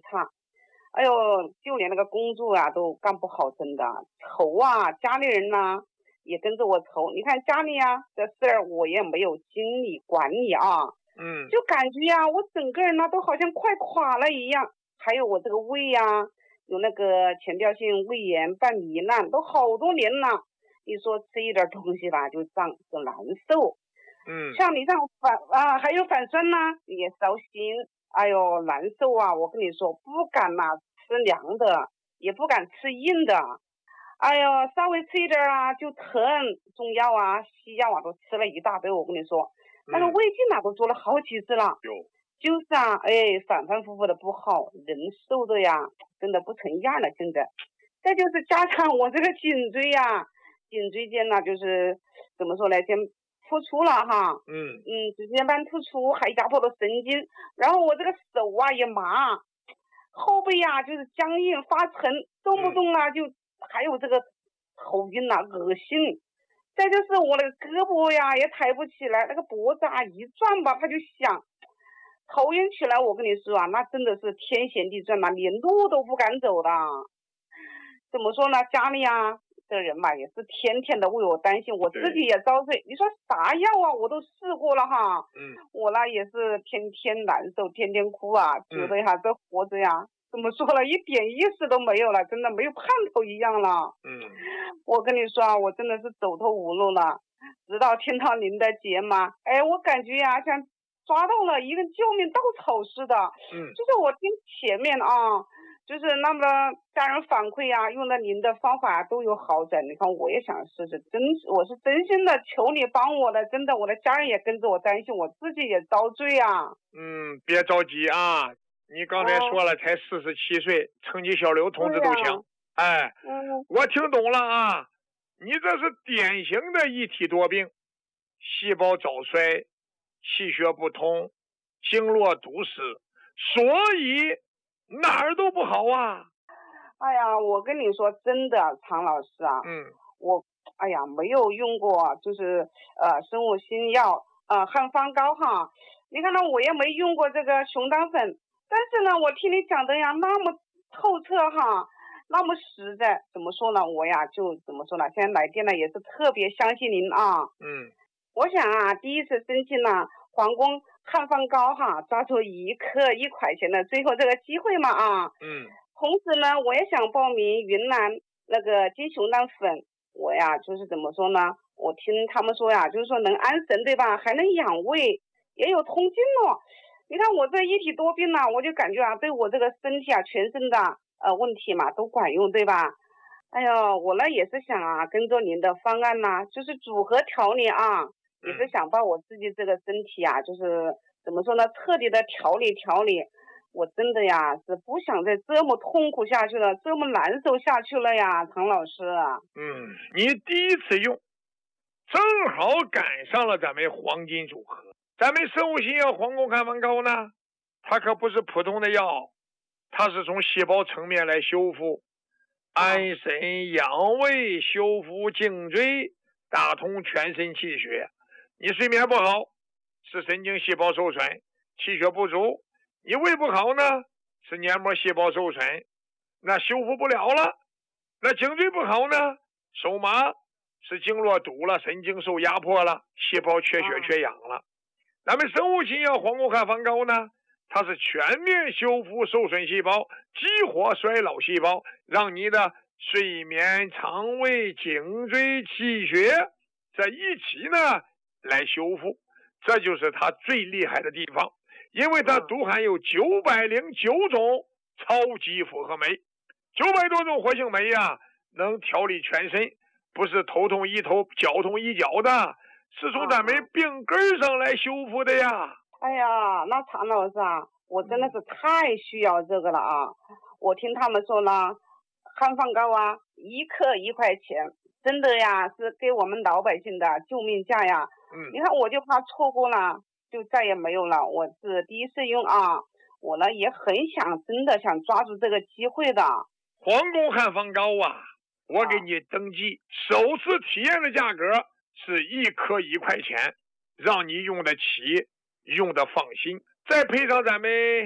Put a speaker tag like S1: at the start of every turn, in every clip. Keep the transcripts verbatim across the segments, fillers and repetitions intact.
S1: 差。哎呦，就连那个工作啊都干不好，真的愁啊！家里人呢也跟着我愁。你看家里啊这事儿我也没有精力管理啊，
S2: 嗯，
S1: 就感觉呀、啊、我整个人呢都好像快垮了一样。还有我这个胃呀、啊，有那个前吊性胃炎伴糜烂，都好多年了。你说吃一点东西吧就胀就难受。
S2: 嗯，
S1: 像你这样反啊还有反酸呢也烧心。哎呦，难受啊！我跟你说，不敢呐、啊、吃凉的，也不敢吃硬的。哎呦，稍微吃一点啊就疼，中药啊、西药啊都吃了一大堆。我跟你说，那个胃镜啊都做了好几次了。
S2: 有、嗯，
S1: 就是啊，哎，反反复复的不好，人瘦的呀，真的不成样了，真的。再就是加上我这个颈椎呀，颈椎间呢，就是怎么说呢，先突出了哈，
S2: 嗯
S1: 嗯，椎间盘突出，还压迫了神经，然后我这个手啊也麻，后背啊就是僵硬发沉，动不动啊就还有这个头晕啊恶心，再就是我的胳膊呀也抬不起来，那个脖子啊一转吧它就响，头晕起来我跟你说啊，那真的是天旋地转啊，连路都不敢走的。怎么说呢，家里啊的人嘛也是天天的为我担心，我自己也遭罪。你说啥药啊我都试过了哈，
S2: 嗯，
S1: 我呢也是天天难受，天天哭啊，觉得呀、嗯、这活着呀怎么说了，一点意思都没有了，真的没有盼头一样了。
S2: 嗯，
S1: 我跟你说啊，我真的是走投无路了，直到听到您的节目，哎，我感觉呀、啊、像抓到了一个救命稻草似的。
S2: 嗯，
S1: 就是我听前面啊。就是那么家人反馈啊，用了您的方法都有好转。你看，我也想试试，真我是真心的求你帮我的，真的，我的家人也跟着我担心，我自己也遭罪啊。
S2: 嗯，别着急啊，你刚才说了，哦、才四十七岁，成绩小刘同志都强。啊、哎，
S1: 嗯，
S2: 我听懂了啊，你这是典型的一体多病，细胞早衰，气血不通，经络堵死，所以。哪儿都不好啊！
S1: 哎呀，我跟你说真的，常老师啊，
S2: 嗯，
S1: 我哎呀没有用过，就是呃生物新药，呃汉方膏哈。你看呢，我也没用过这个熊胆粉，但是呢，我听你讲的呀那么透彻哈，那么实在，怎么说呢？我呀就怎么说呢？现在来电呢也是特别相信您啊。
S2: 嗯，
S1: 我想啊，第一次申请了皇宫汉方膏哈，抓住一克一块钱的最后这个机会嘛啊。
S2: 嗯。
S1: 同时呢，我也想报名云南那个金熊胆粉，我呀就是怎么说呢？我听他们说呀，就是说能安神对吧？还能养胃，也有通经络。你看我这一体多病呢，我就感觉啊，对我这个身体啊全身的呃问题嘛都管用对吧？哎呦，我呢也是想啊，跟着您的方案呢，就是组合调理啊。也是想把我自己这个身体啊，就是怎么说呢，彻底的调理调理。我真的呀，是不想再这么痛苦下去了，这么难受下去了呀，唐老师。
S2: 嗯，你第一次用，正好赶上了咱们黄金组合。咱们生物新药皇宫汉方膏呢，它可不是普通的药，它是从细胞层面来修复、安神养胃、修复颈椎、打通全身气血。你睡眠不好，是神经细胞受损，气血不足；你胃不好呢，是黏膜细胞受损，那修复不了了。那颈椎不好呢，手麻，是经络堵了，神经受压迫了，细胞缺血缺氧了。咱们生物新药皇宫汉方膏呢，它是全面修复受损细胞，激活衰老细胞，让你的睡眠、肠胃、颈椎、气血在一起呢来修复，这就是它最厉害的地方，因为它独含有九百零九种超级复合酶，九百多种活性酶呀、啊，能调理全身，不是头痛医头，脚痛医脚的，是从咱们病根上来修复的呀。
S1: 哎呀，那常老师啊，我真的是太需要这个了啊！我听他们说呢，汉方膏啊，一克一块钱，真的呀，是给我们老百姓的救命价呀。
S2: 嗯，
S1: 你看我就怕错过了，就再也没有了。我是第一次用啊，我呢也很想，真的想抓住这个机会的。
S2: 皇宫汉方膏啊，我给你登记，啊、首次体验的价格是一颗一块钱，让你用得起，用得放心。再配上咱们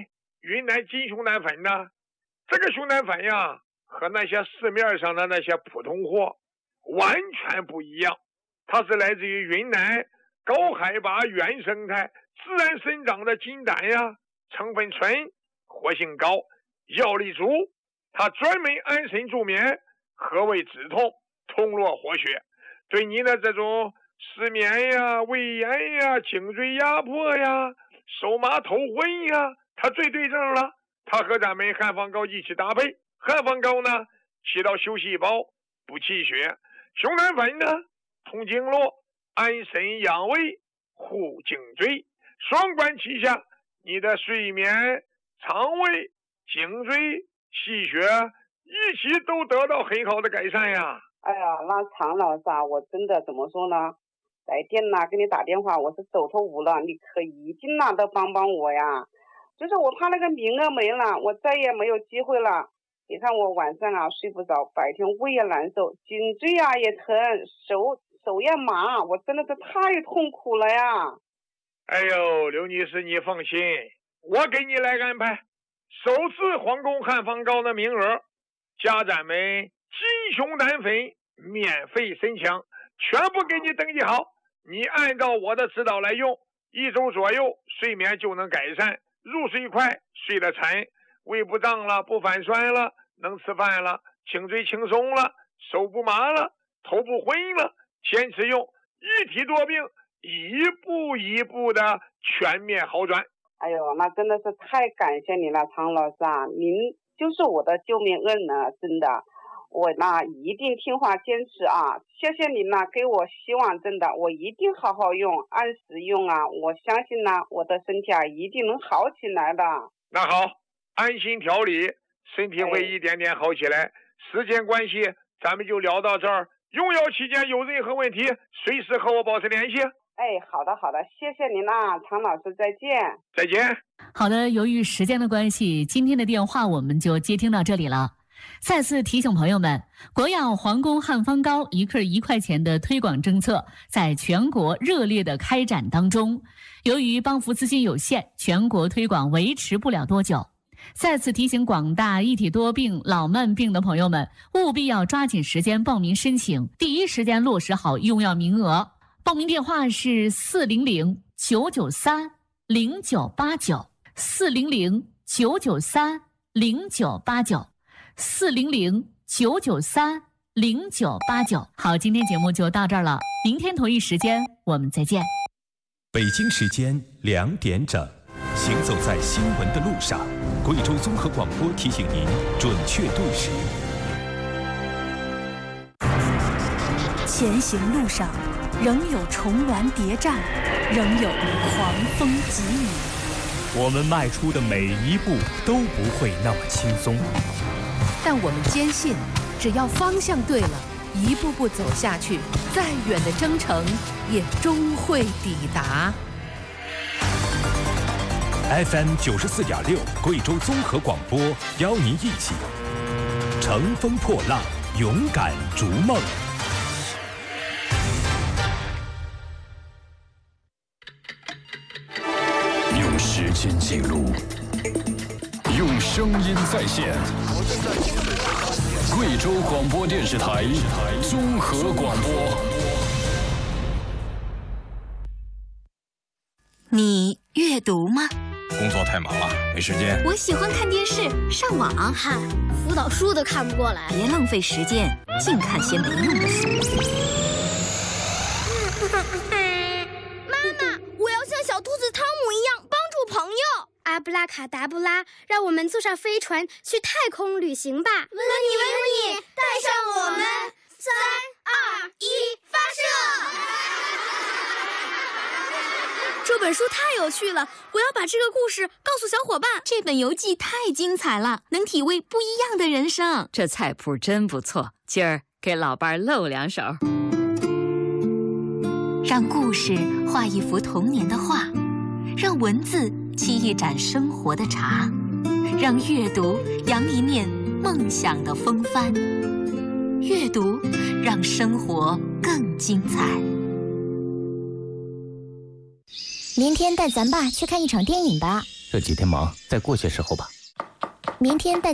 S2: 云南金熊胆粉呢，这个熊胆粉呀，和那些市面上的那些普通货完全不一样。它是来自于云南高海拔原生态自然生长的金胆呀，成分纯，活性高，药力足。它专门安神助眠，和胃止痛，通络活血，对你的这种失眠呀、胃炎呀、颈椎压迫呀、手麻头昏呀，它最对症了。它和咱们汉方膏一起搭配，汉方膏呢起到修细胞、补气血，熊胆粉呢通经络、安神养胃、护颈椎，双管齐下，你的睡眠、肠胃、颈椎、气血一起都得到很好的改善呀。
S1: 哎呀，那常老师啊，我真的怎么说呢？来电呐，给你打电话，我是走投无路，你可一定呐的帮帮我呀！就是我怕那个名额没了，我再也没有机会了。你看我晚上啊睡不着，白天胃也难受，颈椎啊也疼，手手也麻，我真的是太痛苦了呀！
S2: 哎呦，刘女士，你放心，我给你来安排。首次皇宫汉方膏的名额，加咱们金熊胆粉免费申请，全部给你登记好。你按照我的指导来用，一周左右睡眠就能改善，入睡快，睡得沉，胃不胀了，不反酸了，能吃饭了，颈椎轻松了，手不麻了，头不昏了。坚持用，一体多病，一步一步的全面好转。
S1: 哎呦，那真的是太感谢你了，常老师啊，您就是我的救命恩人，真的，我呢一定听话坚持啊！谢谢您呢，给我希望，真的，我一定好好用，按时用啊！我相信呢，我的身体啊一定能好起来的。
S2: 那好，安心调理，身体会一点点好起来。哎、时间关系，咱们就聊到这儿。用药期间有任何问题，随时和我保持联系。
S1: 哎，好的好的，谢谢您啦，常老师，再见。
S2: 再见。
S3: 好的，由于时间的关系，今天的电话我们就接听到这里了。再次提醒朋友们，国药皇宫汉方膏一克一块钱的推广政策在全国热烈的开展当中。由于帮扶资金有限，全国推广维持不了多久。再次提醒广大一体多病、老慢病的朋友们，务必要抓紧时间报名申请，第一时间落实好用药名额。报名电话是四零零九九三零九八九，四零零九九三零九八九，四零零九九三零九八九。好，今天节目就到这儿了，明天同一时间我们再见。
S4: 北京时间两点整，行走在新闻的路上，贵州综合广播提醒您准确对时。
S5: 前行路上，仍有重峦叠嶂，仍有狂风疾雨。
S6: 我们迈出的每一步都不会那么轻松，
S7: 但我们坚信，只要方向对了，一步步走下去，再远的征程也终会抵达。
S4: F M 九十四点六，贵州综合广播，邀您一起乘风破浪，勇敢逐梦。
S8: 用时间记录，用声音再现。贵州广播电视台综合广播。
S5: 你阅读吗？
S9: 工作太忙了，没时间。
S5: 我喜欢看电视、上网。
S10: 嗨，辅导书都看不过来。
S5: 别浪费时间，净看些没用的书。
S10: 妈妈，我要像小兔子汤姆一样帮助朋友。阿布拉卡达布拉，让我们坐上飞船去太空旅行吧！温妮，温妮，带上我们！三二一，发射！
S5: 这本书太有趣了，我要把这个故事告诉小伙伴。这本游记太精彩了，能体味不一样的人生。
S11: 这菜谱真不错，今儿给老伴露两手。
S5: 让故事画一幅童年的画，让文字沏一盏生活的茶，让阅读扬一面梦想的风帆。阅读让生活更精彩。
S12: 明天带咱爸去看一场电影吧。 这几天忙，再过些时候吧。
S13: 明天带